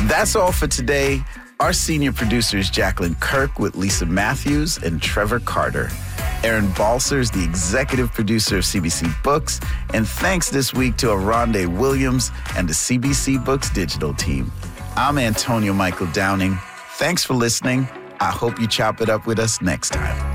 That's all for today. Our senior producer is Jacqueline Kirk with Lisa Matthews and Trevor Carter. Aaron Balser is the executive producer of CBC Books. And thanks this week to Aronde Williams and the CBC Books digital team. I'm Antonio Michael Downing. Thanks for listening. I hope you chop it up with us next time.